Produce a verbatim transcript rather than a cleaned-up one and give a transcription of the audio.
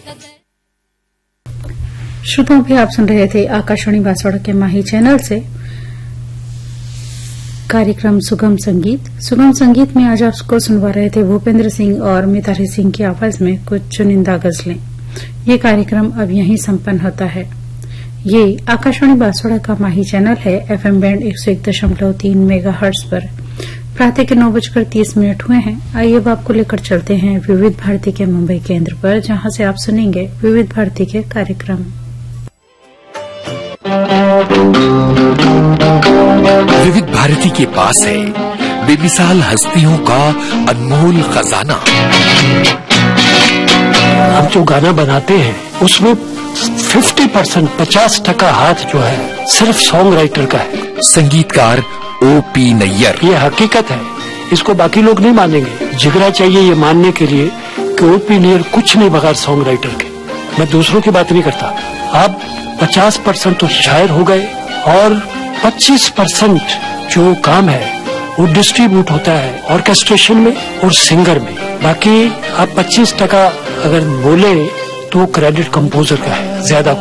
श्रोताओं भी आप सुन रहे थे आकाशवाणी बांसवाड़ा के माही चैनल से कार्यक्रम सुगम संगीत। सुगम संगीत में आज आपको सुनवा रहे थे भूपेंद्र सिंह और मिताली सिंह की आवाज में कुछ चुनिंदा गजलें। ये कार्यक्रम अब यहीं संपन्न होता है। ये आकाशवाणी बांसवाड़ा का माही चैनल है। एफएम बैंड एक सौ एक दशमलव तीन मेगा हर्ट्ज पर प्रातः के नौ बजकर तीस मिनट हुए हैं। आइए अब आपको लेकर चलते हैं विविध भारती के मुंबई केंद्र पर, जहां से आप सुनेंगे विविध भारती के कार्यक्रम। विविध भारती के पास है बेमिसाल हस्तियों का अनमोल खजाना। हम जो गाना बनाते हैं उसमें पचास परसेंट पचास टका हाथ जो है सिर्फ सॉन्ग राइटर का है। संगीतकार ओ पी नैयर। ये हकीकत है, इसको बाकी लोग नहीं मानेंगे। जिगरा चाहिए ये मानने के लिए कि ओ पी नैयर कुछ नहीं बगैर सॉन्ग राइटर के। मैं दूसरों की बात नहीं करता। आप पचास परसेंट तो शायर हो गए और पच्चीस परसेंट जो काम है वो डिस्ट्रीब्यूट होता है ऑर्केस्ट्रेशन में और सिंगर में। बाकी आप पच्चीस टका अगर बोले तो क्रेडिट कंपोजर का है, ज्यादा